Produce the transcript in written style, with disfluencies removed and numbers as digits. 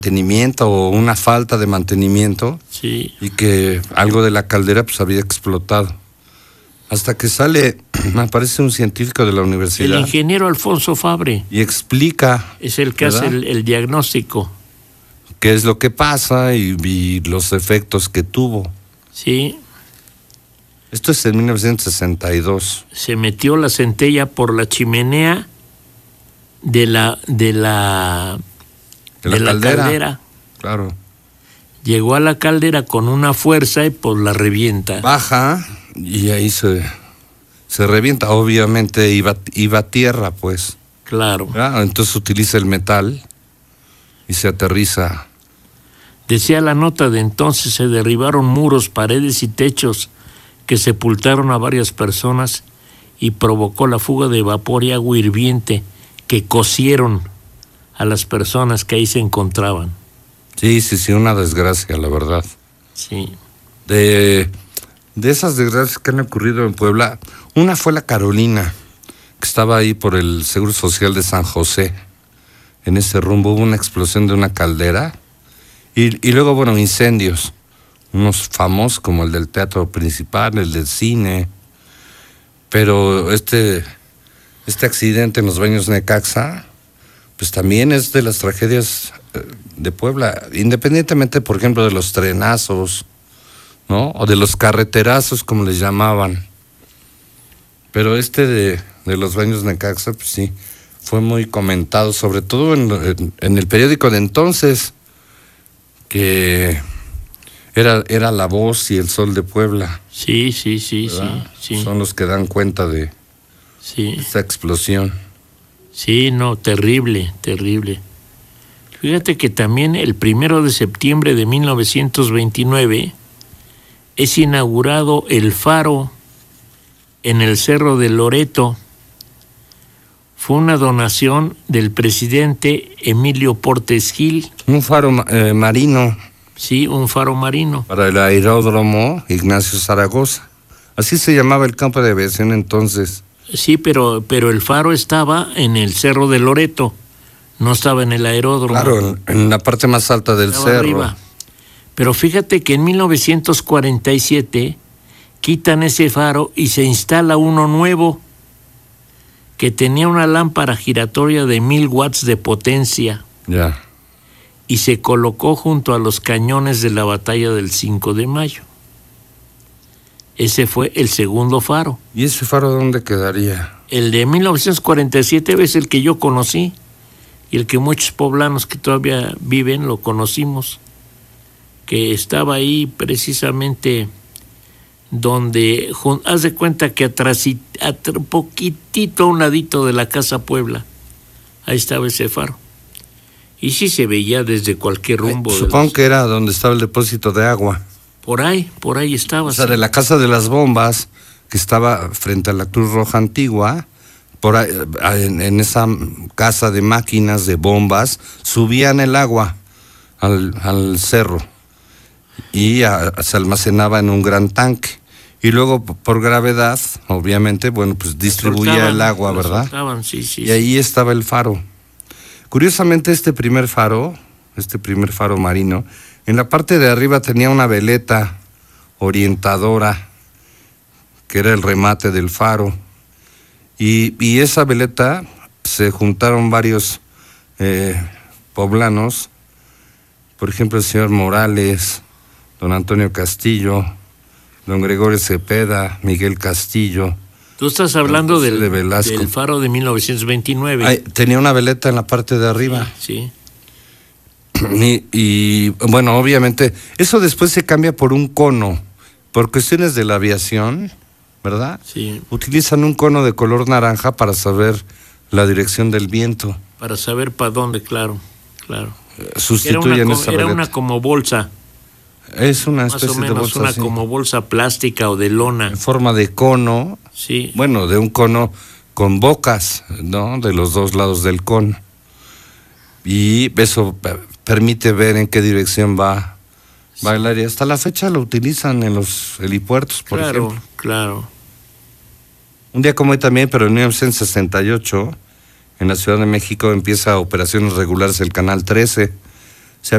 mantenimiento o una falta de mantenimiento, sí, y que algo de la caldera pues había explotado. Hasta que aparece un científico de la universidad. el ingeniero Alfonso Fabre. Y explica. Es el que ¿verdad? hace el diagnóstico. Qué es lo que pasa y los efectos que tuvo. Sí. Esto es en 1962. Se metió la centella por la chimenea de la caldera. Claro. Llegó a la caldera con una fuerza y pues la revienta. Baja y ahí se revienta. Obviamente iba a tierra, pues. Claro. ¿verdad? Entonces utiliza el metal y se aterriza. Decía la nota de entonces, se derribaron muros, paredes y techos que sepultaron a varias personas y provocó la fuga de vapor y agua hirviente que cocieron a las personas que ahí se encontraban. Sí, una desgracia, la verdad. Sí. De esas desgracias que han ocurrido en Puebla, una fue la Carolina, que estaba ahí por el Seguro Social de San José. En ese rumbo hubo una explosión de una caldera y luego, bueno, incendios. Unos famosos como el del Teatro Principal, el del cine. Pero este accidente en los Baños Necaxa, pues también es de las tragedias de Puebla, independientemente, por ejemplo, de los trenazos, ¿no? O de los carreterazos, como les llamaban. Pero de los Baños Necaxa, pues sí, fue muy comentado, sobre todo en el periódico de entonces, que era La Voz y El Sol de Puebla. Sí. Son los que dan cuenta de esa explosión. Sí, no, terrible. Fíjate que también el 1 de septiembre de 1929 es inaugurado el faro en el Cerro de Loreto. Fue una donación del presidente Emilio Portes Gil. Un faro marino. Sí, un faro marino. Para el aeródromo Ignacio Zaragoza. Así se llamaba el campo de aviación entonces. Sí, pero el faro estaba en el Cerro de Loreto, no estaba en el aeródromo. Claro, en la parte más alta del cerro. Arriba. Pero fíjate que en 1947 quitan ese faro y se instala uno nuevo que tenía una lámpara giratoria de 1000 watts de potencia. Ya. Y se colocó junto a los cañones de la batalla del 5 de mayo. Ese fue el segundo faro. ¿Y ese faro dónde quedaría? El de 1947 es el que yo conocí y el que muchos poblanos que todavía viven lo conocimos, que estaba ahí precisamente donde, haz de cuenta que un poquitito a un ladito de la Casa Puebla, ahí estaba ese faro. Y sí se veía desde cualquier rumbo. Supongo que era donde estaba el depósito de agua. Por ahí estaba. O sea, de la Casa de las Bombas, que estaba frente a la Cruz Roja Antigua, por ahí, en esa casa de máquinas de bombas, subían el agua al cerro y se almacenaba en un gran tanque. Y luego, por gravedad, obviamente, bueno, pues distribuía el agua, ¿verdad? Sí. Y ahí estaba el faro. Curiosamente, este primer faro marino, en la parte de arriba tenía una veleta orientadora, que era el remate del faro. Y esa veleta se juntaron varios poblanos, por ejemplo, el señor Morales, don Antonio Castillo, don Gregorio Cepeda, Miguel Castillo. Tú estás hablando del Velasco. faro de 1929. Tenía una veleta en la parte de arriba. Sí. Y bueno, obviamente, eso después se cambia por un cono, por cuestiones de la aviación, ¿verdad? Sí. Utilizan un cono de color naranja para saber la dirección del viento. Para saber para dónde, claro. Sustituyen esa veleta. Era una como bolsa. Es una más especie o menos de bolsa, una sí, como bolsa plástica o de lona. en forma de cono. Sí. Bueno, de un cono con bocas, ¿no? De los dos lados del cono. Y eso permite ver en qué dirección va el área. Hasta la fecha lo utilizan en los helipuertos, por ejemplo. Claro. Un día como hoy también, pero en 1968, en la Ciudad de México empieza operaciones regulares el Canal 13,